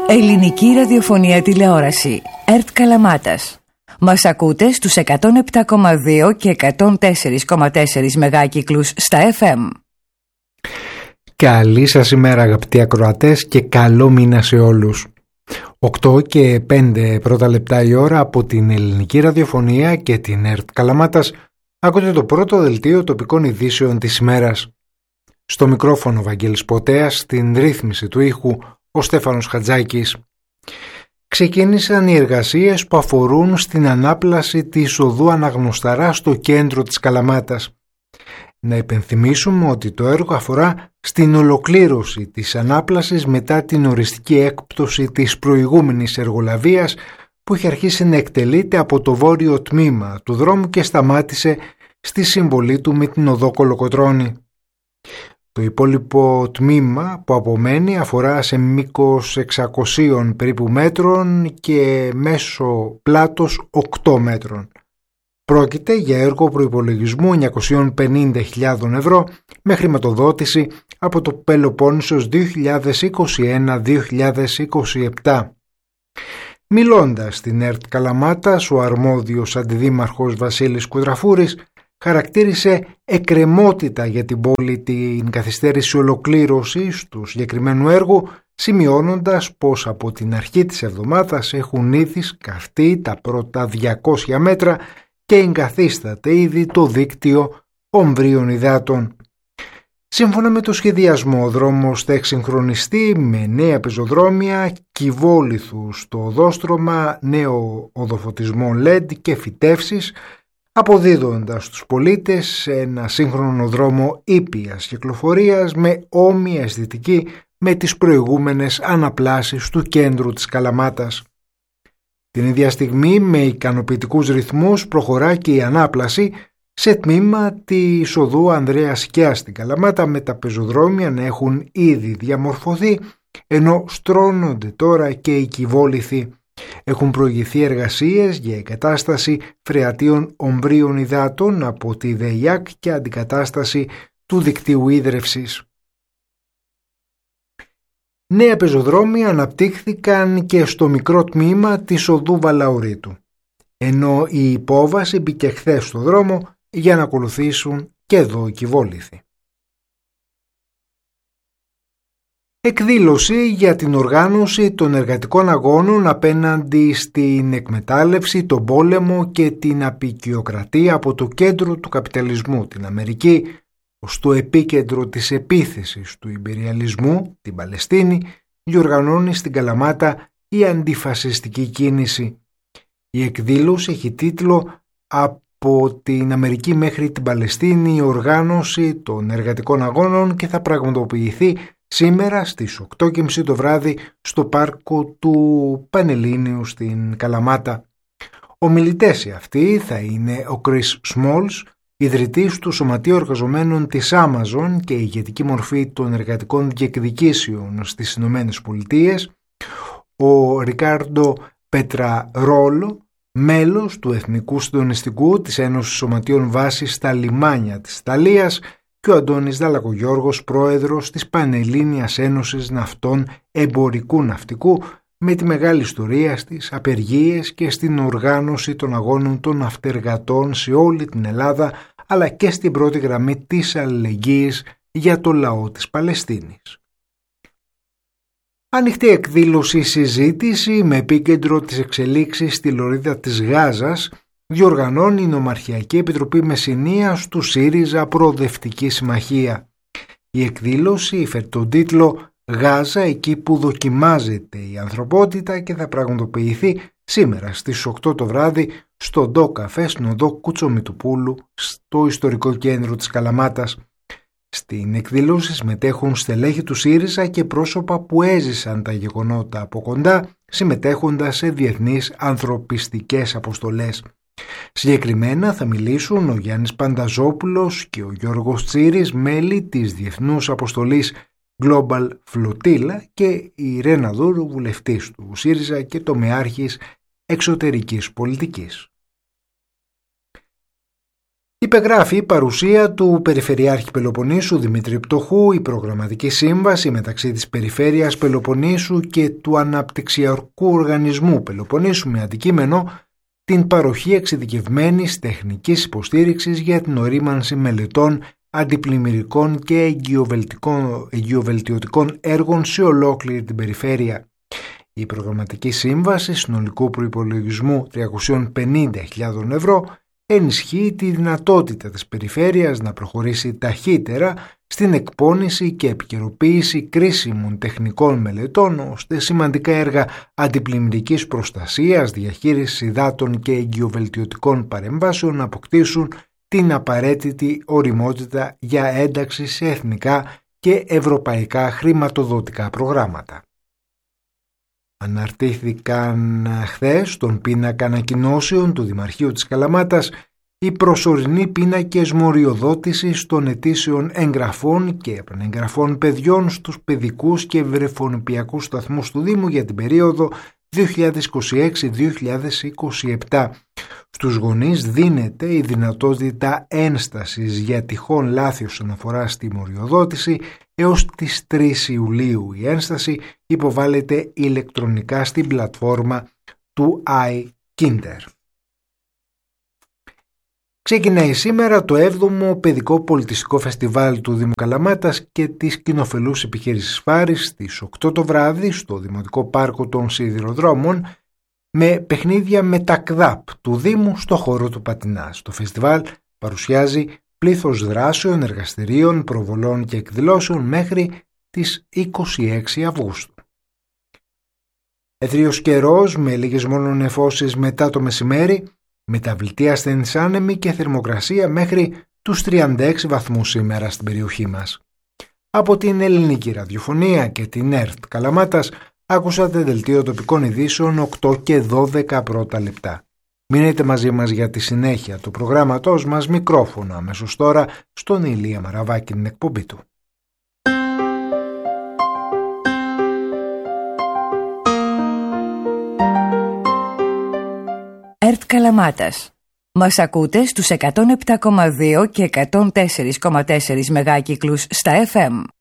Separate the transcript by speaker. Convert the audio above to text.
Speaker 1: Ελληνική ραδιοφωνία τηλεόραση. ΕΡΤ Καλαμάτας. Μας ακούτε στους 107,2 και 104,4 μεγάκυκλους στα FM.
Speaker 2: Καλή σας ημέρα αγαπητοί ακροατές και καλό μήνα σε όλους. 8 και 5 πρώτα λεπτά η ώρα από την Ελληνική ραδιοφωνία και την ΕΡΤ Καλαμάτας. Ακούτε το πρώτο δελτίο τοπικών ειδήσεων της ημέρας. Στο μικρόφωνο Βαγγέλης Ποτέας, στην ρύθμιση του ήχου ο Στέφανος Χατζάκης. Ξεκίνησαν οι εργασίες που αφορούν στην ανάπλαση της οδού Αναγνωσταρά στο κέντρο της Καλαμάτας. Να υπενθυμίσουμε ότι το έργο αφορά στην ολοκλήρωση της ανάπλασης μετά την οριστική έκπτωση της προηγούμενης εργολαβίας που είχε αρχίσει να εκτελείται από το βόρειο τμήμα του δρόμου και σταμάτησε στη συμβολή του με την οδό Κολοκοτρώνη. Το υπόλοιπο τμήμα που απομένει αφορά σε μήκος 600 περίπου μέτρων και μέσο πλάτος 8 μέτρων. Πρόκειται για έργο προϋπολογισμού 950.000 ευρώ με χρηματοδότηση από το Πελοπόννησος 2021-2027. Μιλώντας στην ΕΡΤ Καλαμάτας, ο αρμόδιος αντιδήμαρχος Βασίλης Κουτραφούρης χαρακτήρισε εκκρεμότητα για την πόλη την καθυστέρηση ολοκλήρωσης του συγκεκριμένου έργου, σημειώνοντας πως από την αρχή της εβδομάδας έχουν ήδη σκαφτεί τα πρώτα 200 μέτρα και εγκαθίσταται ήδη το δίκτυο ομβρίων υδάτων. Σύμφωνα με το σχεδιασμό, ο δρόμος θα εξυγχρονιστεί με νέα πεζοδρόμια, κυβόλιθους στο οδόστρωμα, νέο οδοφωτισμό LED και φυτεύσεις, αποδίδοντας στους πολίτες ένα σύγχρονο δρόμο ήπιας κυκλοφορίας με όμοια αισθητική με τις προηγούμενες αναπλάσεις του κέντρου της Καλαμάτας. Την ίδια στιγμή, με ικανοποιητικούς ρυθμούς, προχωρά και η ανάπλαση σε τμήμα της οδού Ανδρέα Σκιά στην Καλαμάτα, με τα πεζοδρόμια να έχουν ήδη διαμορφωθεί, ενώ στρώνονται τώρα και οι κυβόλιθοι. Έχουν προηγηθεί εργασίες για εγκατάσταση φρεατίων ομβρίων υδάτων από τη ΔΕΙΑΚ και αντικατάσταση του δικτύου ίδρευσης. Νέα πεζοδρόμια αναπτύχθηκαν και στο μικρό τμήμα της οδού Βαλαωρίτου, ενώ η υπόβαση μπήκε χθες στο δρόμο για να ακολουθήσουν και εδώ οι κυβόλιθοι. Εκδήλωση για την οργάνωση των εργατικών αγώνων απέναντι στην εκμετάλλευση, τον πόλεμο και την αποικιοκρατία από το κέντρο του καπιταλισμού, την Αμερική, ως το επίκεντρο της επίθεσης του ιμπεριαλισμού, την Παλαιστίνη, διοργανώνει στην Καλαμάτα η αντιφασιστική κίνηση. Η εκδήλωση έχει τίτλο «Από την Αμερική μέχρι την Παλαιστίνη, η οργάνωση των εργατικών αγώνων» και θα πραγματοποιηθεί σήμερα στις 8.30 το βράδυ στο πάρκο του Πανελλήνιου στην Καλαμάτα. Ομιλητές αυτοί θα είναι ο Chris Smalls, ιδρυτής του Σωματείου Εργαζομένων της Amazon και ηγετική μορφή των εργατικών διεκδικήσεων στις Ηνωμένες Πολιτείες, ο Ρικάρντο Πετραρόλο, μέλος του Εθνικού Συντονιστικού της Ένωσης Σωματείων Βάσης στα λιμάνια της Ιταλίας, και ο Αντώνης Δαλακογιώργος, πρόεδρος της Πανελλήνιας Ένωσης Ναυτών Εμπορικού Ναυτικού, με τη μεγάλη ιστορία στις απεργίες και στην οργάνωση των αγώνων των ναυτεργατών σε όλη την Ελλάδα, αλλά και στην πρώτη γραμμή της αλληλεγγύης για το λαό της Παλαιστίνης. Ανοιχτή εκδήλωση συζήτηση με επίκεντρο τις εξελίξεις στη λωρίδα της Γάζας διοργανώνει η Νομαρχιακή Επιτροπή Μεσσηνίας του ΣΥΡΙΖΑ Προοδευτική Συμμαχία. Η εκδήλωση φέρει τον τίτλο «Γάζα, εκεί που δοκιμάζεται η ανθρωπότητα» και θα πραγματοποιηθεί σήμερα στις 8 το βράδυ στο Ντο Καφέ στην οδό Κουτσομητουπούλου, στο ιστορικό κέντρο της Καλαμάτας. Στην εκδήλωση συμμετέχουν στελέχη του ΣΥΡΙΖΑ και πρόσωπα που έζησαν τα γεγονότα από κοντά, συμμετέχοντας σε διεθνείς ανθρωπιστικές αποστολές. Συγκεκριμένα θα μιλήσουν ο Γιάννης Πανταζόπουλος και ο Γιώργος Τσίρης, μέλη της Διεθνούς Αποστολής Global Flotilla, και η Ρένα Δούρου, βουλευτής του ΣΥΡΙΖΑ και τομεάρχης εξωτερικής πολιτικής. Υπεγράφει η παρουσία του Περιφερειάρχη Πελοποννήσου Δημήτρη Πτωχού η προγραμματική σύμβαση μεταξύ της Περιφέρειας Πελοποννήσου και του Αναπτυξιακού Οργανισμού Πελοποννήσου με αντικείμενο την παροχή εξειδικευμένης τεχνικής υποστήριξης για την ορίμανση μελετών αντιπλημμυρικών και εγκυοβελτιωτικών έργων σε ολόκληρη την περιφέρεια. Η προγραμματική σύμβαση συνολικού προϋπολογισμού 350.000 ευρώ ενισχύει τη δυνατότητα της περιφέρειας να προχωρήσει ταχύτερα στην εκπόνηση και επικαιροποίηση κρίσιμων τεχνικών μελετών, ώστε σημαντικά έργα αντιπλημμυρικής προστασίας, διαχείρισης υδάτων και εγκυοβελτιωτικών παρεμβάσεων να αποκτήσουν την απαραίτητη ωριμότητα για ένταξη σε εθνικά και ευρωπαϊκά χρηματοδοτικά προγράμματα. Αναρτήθηκαν χθες στον πίνακα ανακοινώσεων του Δημαρχείου της Καλαμάτας οι προσωρινοί πίνακες μοριοδότησης των ετήσιων εγγραφών και επανεγγραφών παιδιών στους παιδικούς και βρεφονιπιακούς σταθμούς του Δήμου για την περίοδο 2026-2027. Στους γονείς δίνεται η δυνατότητα ένστασης για τυχόν λάθη όσον αφορά στη μοριοδότηση έως τις 3 Ιουλίου. Η ένσταση υποβάλλεται ηλεκτρονικά στην πλατφόρμα του iKinder. Ξεκινάει σήμερα το 7ο Παιδικό Πολιτιστικό Φεστιβάλ του Δήμου Καλαμάτας και της κοινοφελούς επιχείρησης Φάρης στις 8 το βράδυ στο Δημοτικό Πάρκο των Σιδηροδρόμων με παιχνίδια με τα ΚΔΑΠ του Δήμου στο χώρο του Πατινάς. Το φεστιβάλ παρουσιάζει πλήθος δράσεων, εργαστηρίων, προβολών και εκδηλώσεων μέχρι τις 26 Αυγούστου. Έθριος καιρός με λίγες μόνο νεφώσεις μετά το μεσημέρι, μεταβλητή ασθενής άνεμη και θερμοκρασία μέχρι τους 36 βαθμούς σήμερα στην περιοχή μας. Από την Ελληνική Ραδιοφωνία και την ΕΡΤ Καλαμάτας άκουσατε δελτίο τοπικών ειδήσεων 8 και 12 πρώτα λεπτά. Μείνετε μαζί μας για τη συνέχεια του προγράμματός μας. Μικρόφωνο αμέσως τώρα στον Ηλία Μαραβάκη την εκπομπή του.
Speaker 1: ΕΡΤ Καλαμάτας. Μας ακούτε στους 107,2 και 104,4 μεγάκυκλους στα FM.